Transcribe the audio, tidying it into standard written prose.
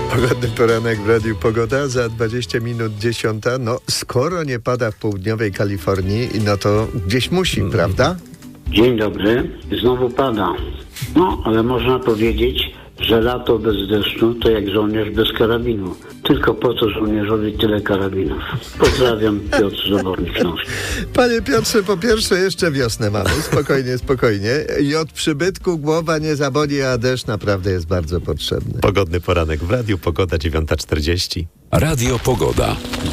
Pogodny poranek w Radiu Pogoda, za 20 minut 10. No, skoro nie pada w południowej Kalifornii, no to gdzieś musi, prawda? Dzień dobry. Znowu pada. No, ale można powiedzieć, że lato bez deszczu to jak żołnierz bez karabinu. Tylko po to żołnierzowi tyle karabinów. Pozdrawiam, Piotr Zabornik Śląski. Panie Piotrze, po pierwsze jeszcze wiosnę mamy. Spokojnie, spokojnie. I od przybytku głowa nie zaboli, a deszcz naprawdę jest bardzo potrzebny. Pogodny poranek w Radiu Pogoda 9:40. Radio Pogoda.